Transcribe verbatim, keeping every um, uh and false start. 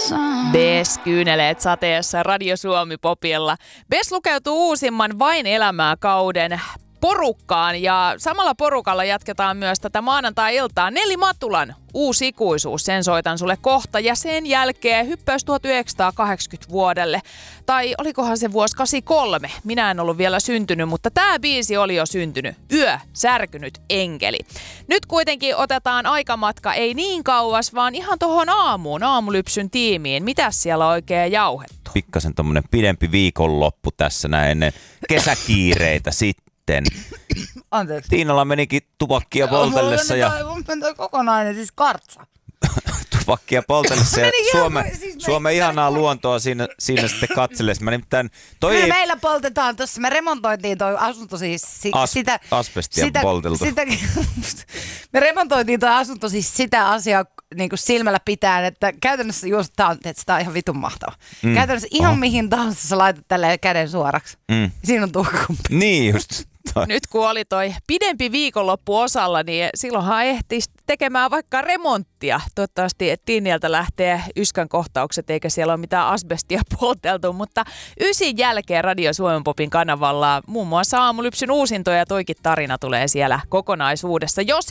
Bes kyyneleet sateessa Radio Suomi Popilla. Bes lukeutuu uusimman Vain elämää kauden porukkaan ja samalla porukalla jatketaan myös tätä maanantai-iltaa. Nelli Matulan Uusi ikuisuus, sen soitan sulle kohta ja sen jälkeen hyppäys tuhatyhdeksänsataakahdeksankymmentä vuodelle. Tai olikohan se vuosi kahdeksankymmentäkolme? Minä en ollut vielä syntynyt, mutta tämä biisi oli jo syntynyt. Yö, särkynyt enkeli. Nyt kuitenkin otetaan aikamatka ei niin kauas, vaan ihan tohon aamuun, aamulypsyn tiimiin. Mitäs siellä on oikein jauhettu? Pikkasen tommonen pidempi viikonloppu tässä näin ennen kesäkiireitä sitten. Anteeksi. Tiinalla menikin tupakkia poltellessa ja... Mulla on kokonainen siis kartsa. Tupakkia poltellessa ja Suome, siis Suomen ihanaa luontoa siinä, siinä sitten katsellessa. Mä nimittäin... Toi Kyllä ei... meillä poltetaan tuossa, me remontoitiin toi asunto siis... Si, As, sitä, asbestia sitä, polteltu. Sitä, me remontoitiin toi asunto siis sitä asiaa niin kuin silmällä pitään, että käytännössä just tää on, että tää on ihan vitun mahtava. Mm. Käytännössä ihan oh. mihin tahansa sä laitat tälleen käden suoraksi. Mm. Siinä on tuhkumpi. Niin just. Nyt kun oli toi pidempi viikonloppu osalla, niin silloinhan ehti tekemään vaikka remonttia. Toivottavasti Tiinieltä lähtee yskän kohtaukset, eikä siellä ole mitään asbestia polteltu. Mutta ysin jälkeen Radio Suomen Popin kanavalla muun muassa aamulypsyn uusintoja ja toikin tarina tulee siellä kokonaisuudessa. Jos